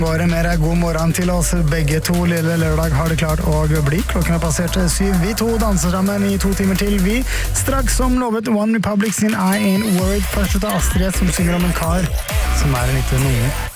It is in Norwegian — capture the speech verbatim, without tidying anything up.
Bare mer god morgen til oss begge to. Lille lørdag har det klart å bli. Klokken har passert syv. Vi to danser sammen i to timer til. Vi straks som lovet One Republic sin I Ain't Worried. Først ut av Astrid som synger om en kar som er en liten unge.